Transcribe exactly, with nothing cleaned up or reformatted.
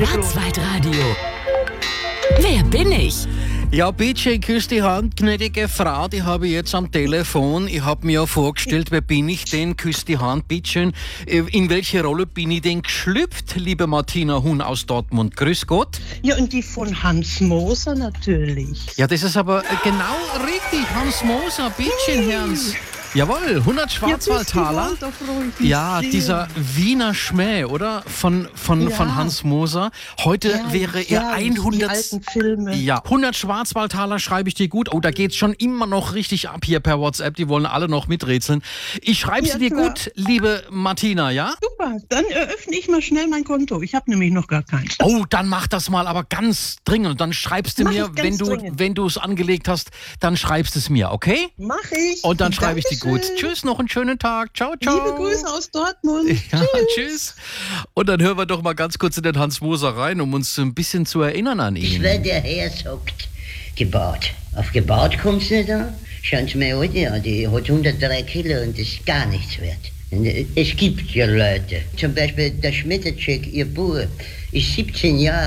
Schwarzwaldradio. Wer bin ich? Ja, bitte, küss die Hand, gnädige Frau, die habe ich jetzt am Telefon. Ich habe mir ja vorgestellt, wer bin ich denn? Küss die Hand, bitteschön. In welche Rolle bin ich denn geschlüpft, liebe Martina Huhn aus Dortmund? Grüß Gott. Ja, und die von Hans Moser natürlich. Ja, das ist aber genau richtig, Hans Moser, bitteschön, Herrns. Jawohl, hundert Schwarzwaldtaler. Ja, dieser Wiener Schmäh, oder? Von, von, Ja. von Hans Moser. Heute Ja, wäre ja, er die hundert. alten Filme. Ja, hundert Schwarzwaldtaler schreibe ich dir gut. Oh, da geht's schon immer noch richtig ab hier per WhatsApp. Die wollen alle noch miträtseln. Ich schreibe Ja, sie dir klar. gut, liebe Martina, ja? Super, dann eröffne ich mal schnell mein Konto. Ich habe nämlich noch gar keins. Oh, dann mach das mal aber ganz dringend. Und dann schreibst du Mach mir, ich ganz wenn du dringend. wenn du es angelegt hast, dann schreibst es mir, okay? Mach ich. Und dann schreibe ich dir gut. Dankeschön. Tschüss, noch einen schönen Tag. Ciao, ciao. Liebe Grüße aus Dortmund. Ja, Tschüss. tschüss. Und dann hören wir doch mal ganz kurz in den Hans Moser rein, um uns ein bisschen zu erinnern an Ich ihn. weil der Herr sagt, gebaut. Auf gebaut kommt's nicht an. Schauen Sie mir an, ja, die hat hundertdrei Kilo und das ist gar nichts wert. Und es gibt ja Leute, zum Beispiel der Schmettercheck, ihr Bub, ist siebzehn Jahre